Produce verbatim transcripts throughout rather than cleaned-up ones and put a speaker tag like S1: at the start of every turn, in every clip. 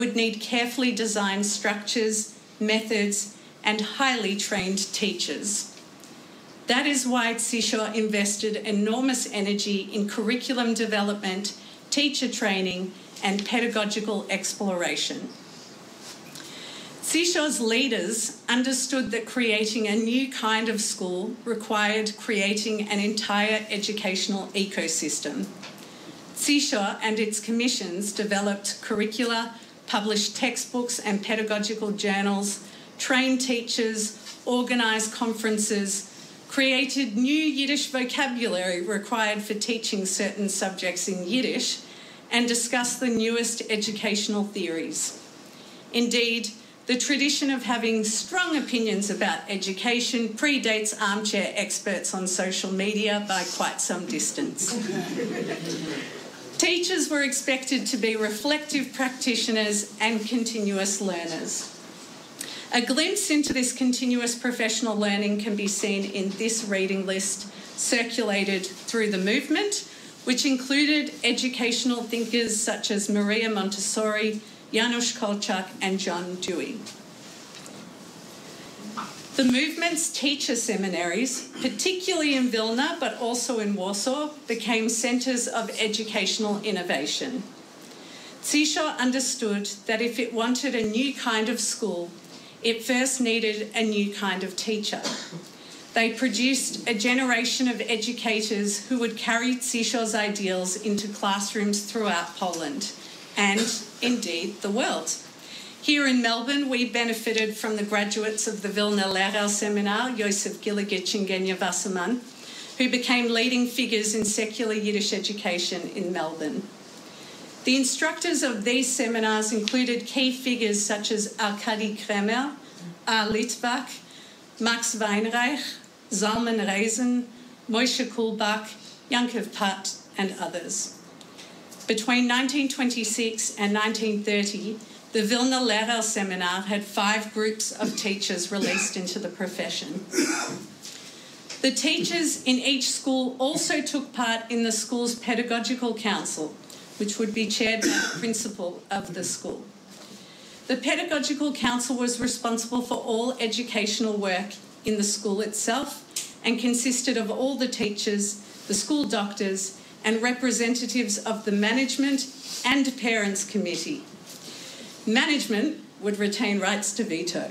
S1: would need carefully designed structures, methods, and highly trained teachers. That is why Tsi-Sho invested enormous energy in curriculum development, teacher training, and pedagogical exploration. Tsi-Sho's leaders understood that creating a new kind of school required creating an entire educational ecosystem. Tsi-Sho and its commissions developed curricula, published textbooks and pedagogical journals, trained teachers, organised conferences, created new Yiddish vocabulary required for teaching certain subjects in Yiddish, and discussed the newest educational theories. Indeed, the tradition of having strong opinions about education predates armchair experts on social media by quite some distance. Teachers were expected to be reflective practitioners and continuous learners. A glimpse into this continuous professional learning can be seen in this reading list circulated through the movement, which included educational thinkers such as Maria Montessori, Janusz Korczak, and John Dewey. The movement's teacher seminaries, particularly in Vilna but also in Warsaw, became centres of educational innovation. Tsi-Sho understood that if it wanted a new kind of school, it first needed a new kind of teacher. They produced a generation of educators who would carry Tsi-Sho's ideals into classrooms throughout Poland and, indeed, the world. Here in Melbourne, we benefited from the graduates of the Vilna Lehrer Seminar, Yosef Giligich and Genya Wasserman, who became leading figures in secular Yiddish education in Melbourne. The instructors of these seminars included key figures such as Arkady Kremer, A. Litvak, Max Weinreich, Zalman Reisen, Moshe Kulbach, Yankov Pat, and others. Between nineteen twenty-six and nineteen thirty, the Vilna Lehrer Seminar had five groups of teachers released into the profession. The teachers in each school also took part in the school's pedagogical council, which would be chaired by the principal of the school. The pedagogical council was responsible for all educational work in the school itself and consisted of all the teachers, the school doctors, and representatives of the management and parents committee. Management would retain rights to veto.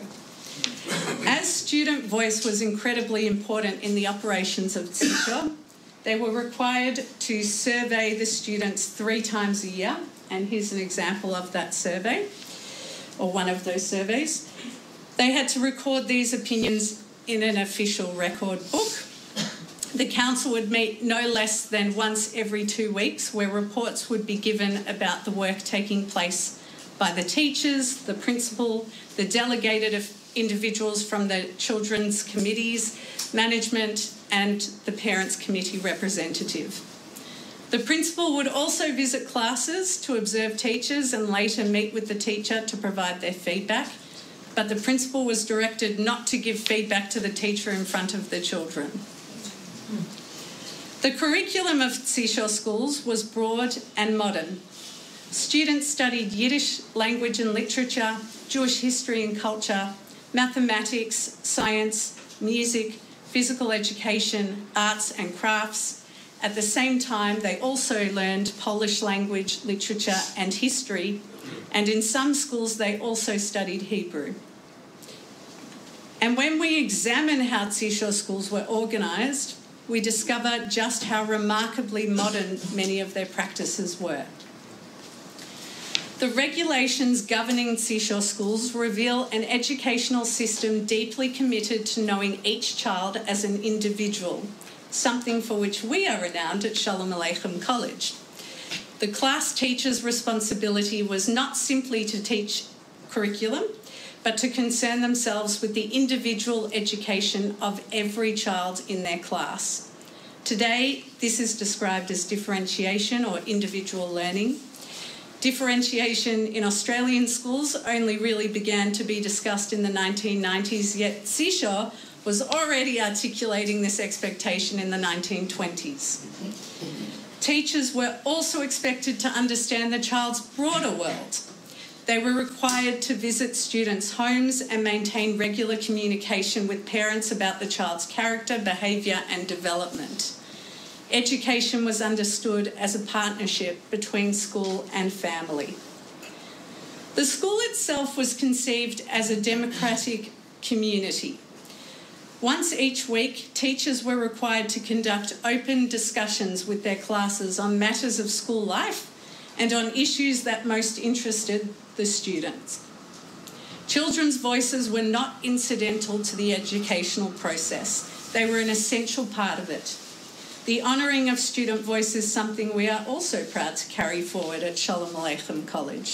S1: As student voice was incredibly important in the operations of Tsi-Sho, they were required to survey the students three times a year, and here's an example of that survey, or one of those surveys. They had to record these opinions in an official record book. The council would meet no less than once every two weeks, where reports would be given about the work taking place by the teachers, the principal, the delegated individuals from the children's committees, management, and the parents' committee representative. The principal would also visit classes to observe teachers and later meet with the teacher to provide their feedback, but the principal was directed not to give feedback to the teacher in front of the children. The curriculum of Tsi-Sho schools was broad and modern. Students studied Yiddish language and literature, Jewish history and culture, mathematics, science, music, physical education, arts and crafts. At the same time, they also learned Polish language, literature and history, and in some schools they also studied Hebrew. And when we examine how Tsi-Sho schools were organised, we discover just how remarkably modern many of their practices were. The regulations governing Tsi-Sho schools reveal an educational system deeply committed to knowing each child as an individual, something for which we are renowned at Shalom Aleichem College. The class teacher's responsibility was not simply to teach curriculum, but to concern themselves with the individual education of every child in their class. Today, this is described as differentiation or individual learning. Differentiation in Australian schools only really began to be discussed in the nineteen nineties, yet Tsi-Sho was already articulating this expectation in the nineteen twenties. Teachers were also expected to understand the child's broader world. They were required to visit students' homes and maintain regular communication with parents about the child's character, behaviour and development. Education was understood as a partnership between school and family. The school itself was conceived as a democratic community. Once each week, teachers were required to conduct open discussions with their classes on matters of school life and on issues that most interested the students. Children's voices were not incidental to the educational process. They were an essential part of it. The honouring of student voice is something we are also proud to carry forward at Shalom Aleichem College.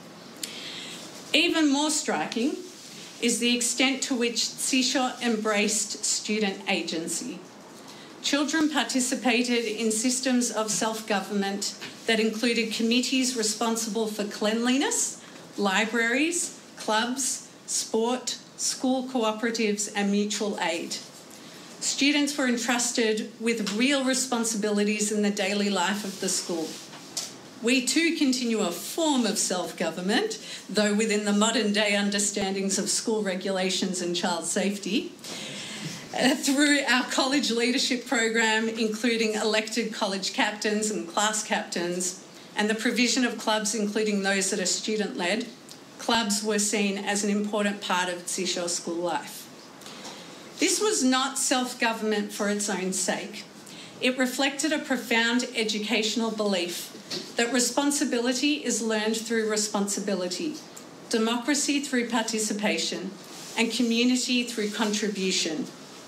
S1: Even more striking is the extent to which Tzisho embraced student agency. Children participated in systems of self-government that included committees responsible for cleanliness, libraries, clubs, sport, school cooperatives and mutual aid. Students were entrusted with real responsibilities in the daily life of the school. We too continue a form of self-government, though within the modern day understandings of school regulations and child safety, uh, through our college leadership program, including elected college captains and class captains, and the provision of clubs, including those that are student-led. Clubs were seen as an important part of Tzisho school life. This was not self-government for its own sake. It reflected a profound educational belief that responsibility is learned through responsibility, democracy through participation, and community through contribution.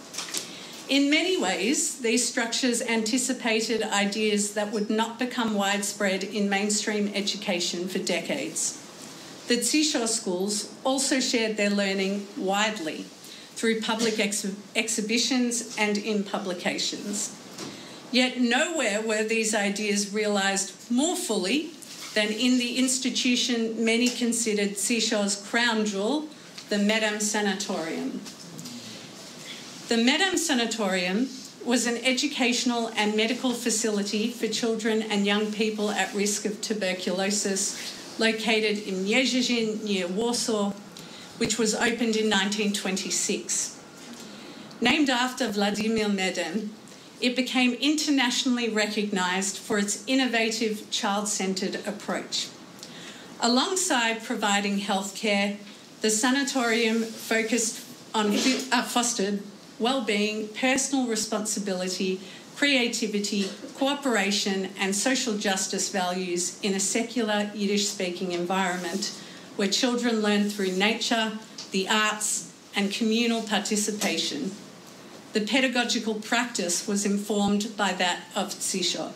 S1: In many ways, these structures anticipated ideas that would not become widespread in mainstream education for decades. The Tzisho schools also shared their learning widely through public ex- exhibitions and in publications. Yet nowhere were these ideas realised more fully than in the institution many considered Tzisho's crown jewel, the Medam Sanatorium. The Medam Sanatorium was an educational and medical facility for children and young people at risk of tuberculosis, located in Niezhizhin near Warsaw, which was opened in nineteen twenty-six. Named after Vladimir Medem, it became internationally recognised for its innovative, child-centred approach. Alongside providing healthcare, the sanatorium focused on uh, fostered well-being, personal responsibility, creativity, cooperation and social justice values in a secular Yiddish-speaking environment where children learn through nature, the arts and communal participation. The pedagogical practice was informed by that of Tzisho.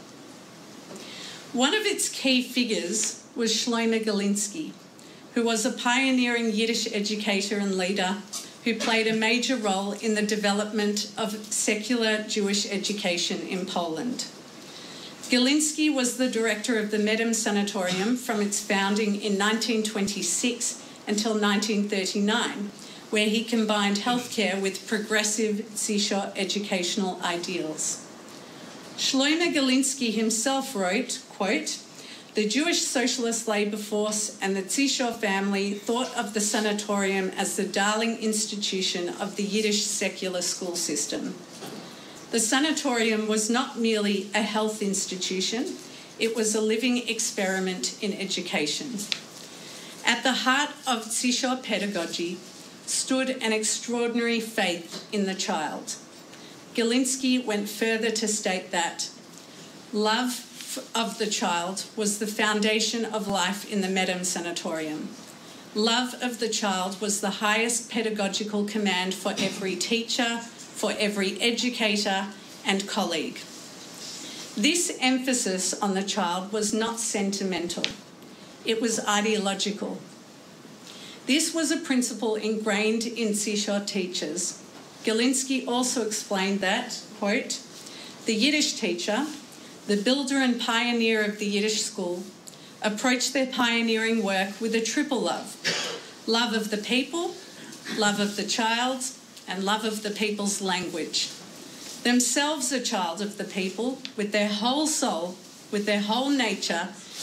S1: One of its key figures was Shlomo Galinsky, who was a pioneering Yiddish educator and leader who played a major role in the development of secular Jewish education in Poland. Galinsky was the director of the Medam Sanatorium from its founding in nineteen twenty-six until nineteen thirty-nine, where he combined healthcare with progressive Tzisho educational ideals. Shlomo Galinsky himself wrote, quote, "The Jewish Socialist Labour Force and the Tzisho family thought of the sanatorium as the darling institution of the Yiddish secular school system. The sanatorium was not merely a health institution, it was a living experiment in education. At the heart of Tzisho pedagogy stood an extraordinary faith in the child. Galinsky went further to state that love of the child was the foundation of life in the Medam Sanatorium. Love of the child was the highest pedagogical command for every teacher, for every educator and colleague. This emphasis on the child was not sentimental, it was ideological. This was a principle ingrained in Tzisho teachers. Galinsky also explained that, quote, "The Yiddish teacher, the builder and pioneer of the Yiddish school, approached their pioneering work with a triple love, love of the people, love of the child, and love of the people's language. Themselves a child of the people, with their whole soul, with their whole nature,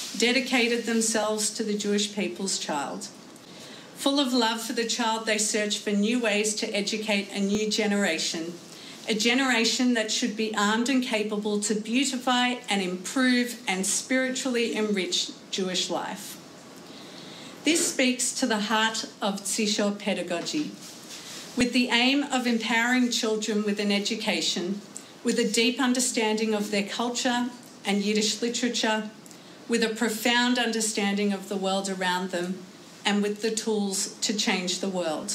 S1: dedicated themselves to the Jewish people's child. Full of love for the child, they search for new ways to educate a new generation, a generation that should be armed and capable to beautify and improve and spiritually enrich Jewish life. This speaks to the heart of Tzichor pedagogy, with the aim of empowering children with an education, with a deep understanding of their culture and Yiddish literature, with a profound understanding of the world around them, and with the tools to change the world.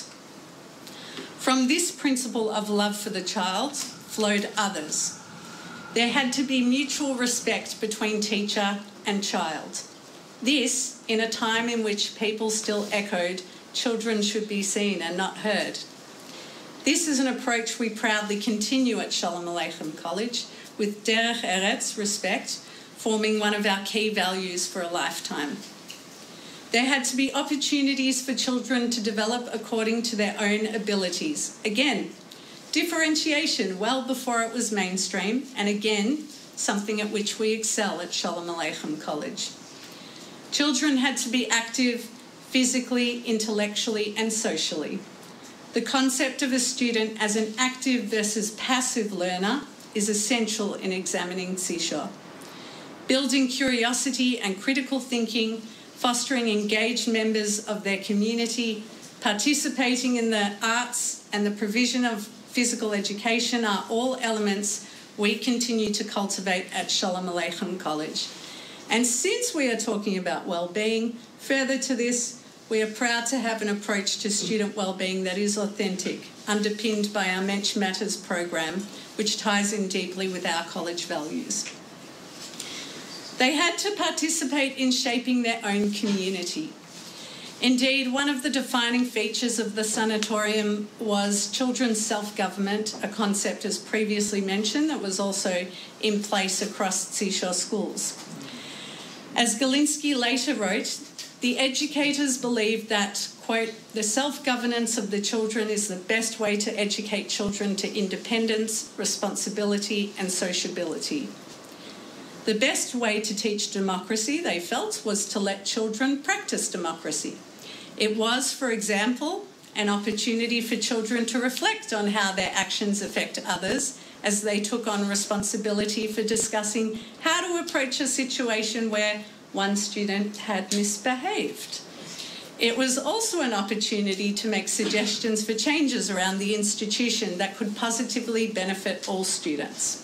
S1: From this principle of love for the child flowed others. There had to be mutual respect between teacher and child. This, in a time in which people still echoed, children should be seen and not heard. This is an approach we proudly continue at Shalom Aleichem College, with Derech Eretz, respect, forming one of our key values for a lifetime. There had to be opportunities for children to develop according to their own abilities. Again, differentiation well before it was mainstream, and again, something at which we excel at Shalom Aleichem College. Children had to be active physically, intellectually, and socially. The concept of a student as an active versus passive learner is essential in examining Tzichor. Building curiosity and critical thinking, fostering engaged members of their community, participating in the arts and the provision of physical education are all elements we continue to cultivate at Shalom Aleichem College. And since we are talking about well-being, further to this, we are proud to have an approach to student well-being that is authentic, underpinned by our Mensch Matters program, which ties in deeply with our college values. They had to participate in shaping their own community. Indeed, one of the defining features of the sanatorium was children's self-government, a concept, as previously mentioned, that was also in place across Tzichor schools. As Galinsky later wrote, the educators believed that, quote, the self-governance of the children is the best way to educate children to independence, responsibility, and sociability. The best way to teach democracy, they felt, was to let children practice democracy. It was, for example, an opportunity for children to reflect on how their actions affect others as they took on responsibility for discussing how to approach a situation where one student had misbehaved. It was also an opportunity to make suggestions for changes around the institution that could positively benefit all students.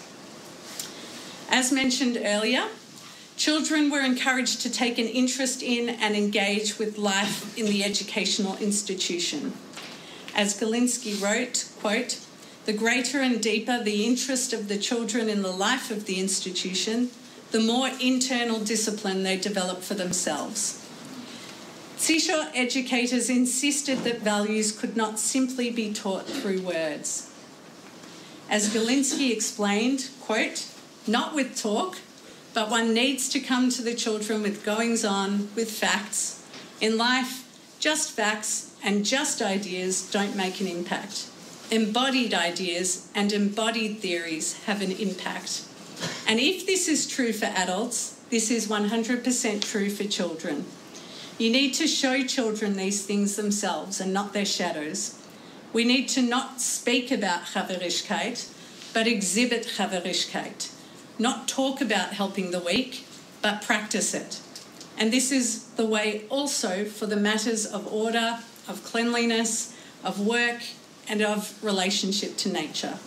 S1: As mentioned earlier, children were encouraged to take an interest in and engage with life in the educational institution. As Galinsky wrote, quote, the greater and deeper the interest of the children in the life of the institution, the more internal discipline they develop for themselves. Tzichor educators insisted that values could not simply be taught through words. As Galinsky explained, quote, not with talk, but one needs to come to the children with goings-on, with facts. In life, just facts and just ideas don't make an impact. Embodied ideas and embodied theories have an impact. And if this is true for adults, this is one hundred percent true for children. You need to show children these things themselves and not their shadows. We need to not speak about Chaverishkeit, but exhibit Chaverishkeit. Not talk about helping the weak, but practice it. And this is the way also for the matters of order, of cleanliness, of work, and of relationship to nature.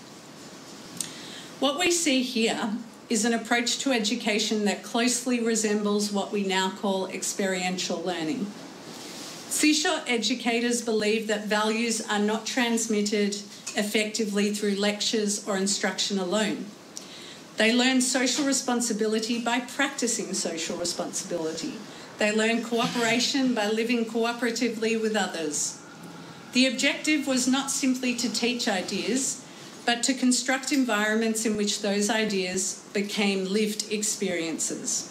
S1: What we see here is an approach to education that closely resembles what we now call experiential learning. Tzichor educators believe that values are not transmitted effectively through lectures or instruction alone. They learn social responsibility by practicing social responsibility. They learn cooperation by living cooperatively with others. The objective was not simply to teach ideas, but to construct environments in which those ideas became lived experiences.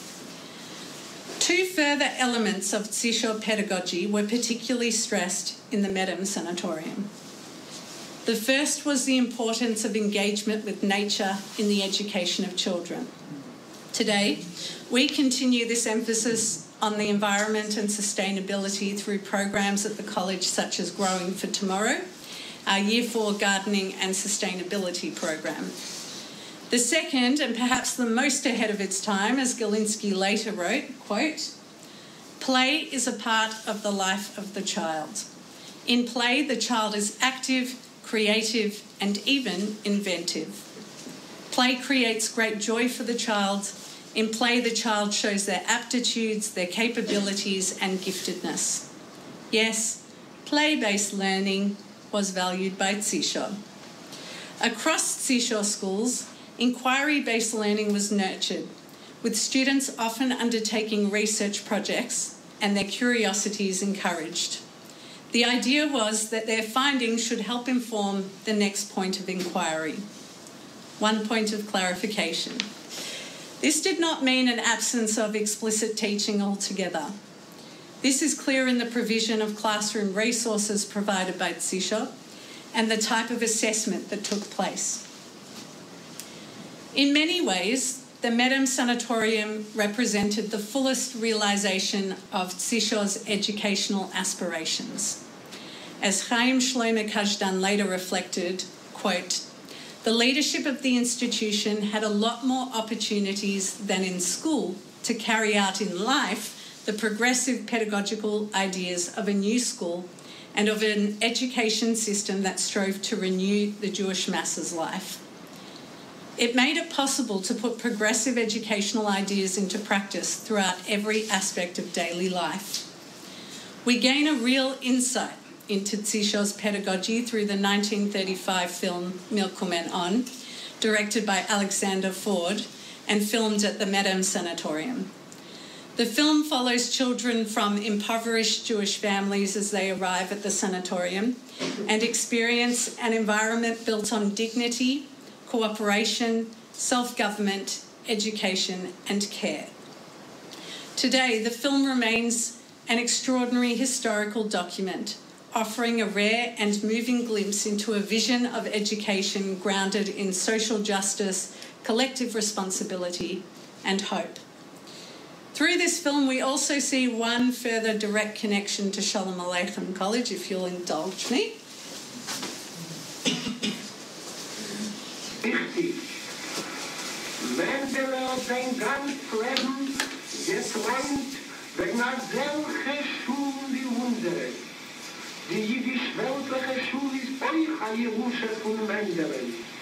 S1: Two further elements of Tzichor pedagogy were particularly stressed in the Medem Sanatorium. The first was the importance of engagement with nature in the education of children. Today, we continue this emphasis on the environment and sustainability through programs at the college such as Growing for Tomorrow, our Year four Gardening and Sustainability program. The second, and perhaps the most ahead of its time, as Galinsky later wrote, quote, "Play is a part of the life of the child. In play, the child is active, creative, and even inventive. Play creates great joy for the child. In play, the child shows their aptitudes, their capabilities, and giftedness." Yes, play-based learning was valued by Zisho. Across Zisho schools, inquiry-based learning was nurtured, with students often undertaking research projects and their curiosities encouraged. The idea was that their findings should help inform the next point of inquiry. One point of clarification. This did not mean an absence of explicit teaching altogether. This is clear in the provision of classroom resources provided by Zisho and the type of assessment that took place. In many ways, the Medem Sanatorium represented the fullest realisation of Zisho's educational aspirations. As Chaim Shlomo Kazdan later reflected, quote, "The leadership of the institution had a lot more opportunities than in school to carry out in life the progressive pedagogical ideas of a new school and of an education system that strove to renew the Jewish masses' life. It made it possible to put progressive educational ideas into practice throughout every aspect of daily life. We gain a real insight into Zisho's pedagogy through the nineteen thirty-five film Milkumen On, directed by Alexander Ford and filmed at the Medem Sanatorium. The film follows children from impoverished Jewish families as they arrive at the sanatorium and experience an environment built on dignity, cooperation, self-government, education, and care. Today, the film remains an extraordinary historical document, offering a rare and moving glimpse into a vision of education grounded in social justice, collective responsibility, and hope. Through this film, we also see one further direct connection to Shalom Aleichem College, if you'll indulge me.
S2: Mendele hat sein ganz Leben geträumt, wegen einer solchen Schule wie unsere. Die jüdisch-weltliche Schule ist euch ein Jerusche von Mendele.